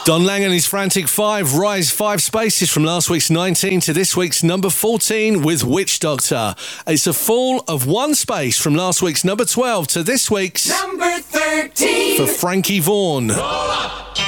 Don Lang and his Frantic 5 rise 5 spaces from last week's 19 to this week's number 14 with Witch Doctor. It's a fall of 1 space from last week's number 12 to this week's number 13 for Frankie Vaughan. Roll up.